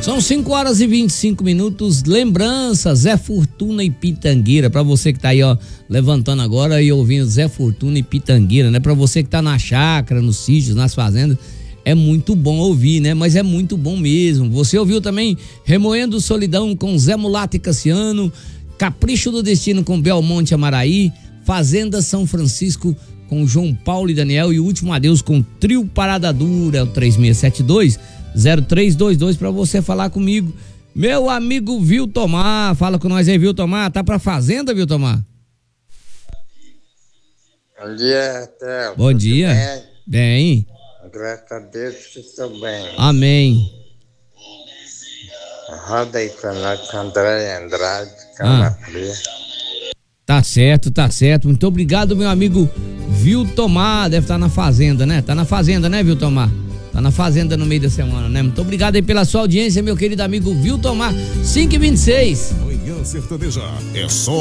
São 5h25. Lembrança, Zé Fortuna e Pitangueira. Pra você que tá aí, ó, levantando agora e ouvindo Zé Fortuna e Pitangueira, né? Pra você que tá na chácara, nos sítios, nas fazendas, é muito bom ouvir, né? Mas é muito bom mesmo. Você ouviu também Remoendo Solidão com Zé Mulato e Cassiano, Capricho do Destino com Belmonte Amaraí, Fazenda São Francisco com João Paulo e Daniel e o Último Adeus com Trio Parada Dura, é o 3672-0322 pra você falar comigo. Meu amigo Viltomar, fala com nós aí, Viltomar, tá pra fazenda, Viltomar? Bom dia, Theo. Bom dia. Bem. Graças a Deus que estou bem. Amém. Roda aí pra nós com André Andrade, Camafria. Tá certo. Muito obrigado, meu amigo Viltomar. Deve estar na fazenda, né? Tá na fazenda, né, Viltomar? Tá na fazenda no meio da semana, né? Muito obrigado aí pela sua audiência, meu querido amigo Viltomar. 5h26. Manhã Sertaneja é só